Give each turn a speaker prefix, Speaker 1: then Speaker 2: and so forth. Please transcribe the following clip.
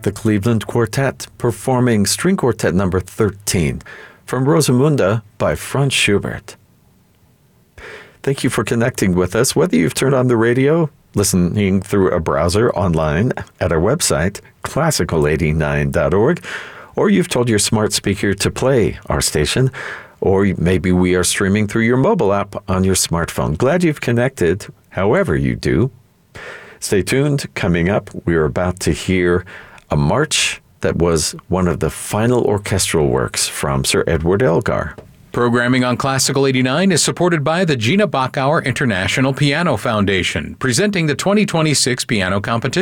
Speaker 1: the Cleveland Quartet, performing String Quartet number 13 from Rosamunda by Franz Schubert. Thank you for connecting with us, whether you've turned on the radio, listening through a browser online at our website, classical89.org, or you've told your smart speaker to play our station, or maybe we are streaming through your mobile app on your smartphone. Glad you've connected, however you do. Stay tuned. Coming up, we're about to hear a march that was one of the final orchestral works from Sir Edward Elgar.
Speaker 2: Programming on Classical 89 is supported by the Gina Bachauer International Piano Foundation, presenting the 2026 piano competition.